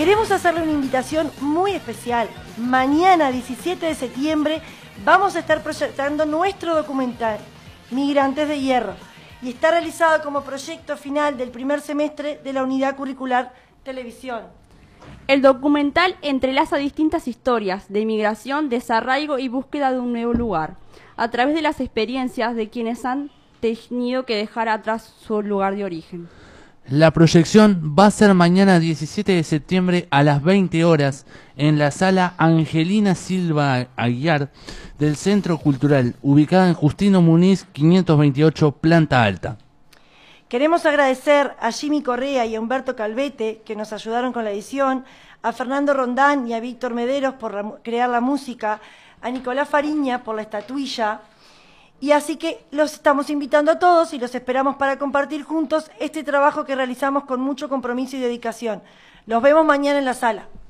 Queremos hacerle una invitación muy especial. Mañana, 17 de septiembre, vamos a estar proyectando nuestro documental, Migrantes de Hierro, y está realizado como proyecto final del primer semestre de la unidad curricular Televisión. El documental entrelaza distintas historias de migración, desarraigo y búsqueda de un nuevo lugar, a través de las experiencias de quienes han tenido que dejar atrás su lugar de origen. La proyección va a ser mañana 17 de septiembre a las 20 horas en la sala Angelina Silva Aguiar del Centro Cultural, ubicada en Justino Muniz 528, planta alta. Queremos agradecer a Jimmy Correa y a Humberto Calvete, que nos ayudaron con la edición, a Fernando Rondán y a Víctor Mederos por crear la música, a Nicolás Fariña por la estatuilla. Y así que los estamos invitando a todos y los esperamos para compartir juntos este trabajo que realizamos con mucho compromiso y dedicación. Los vemos mañana en la sala.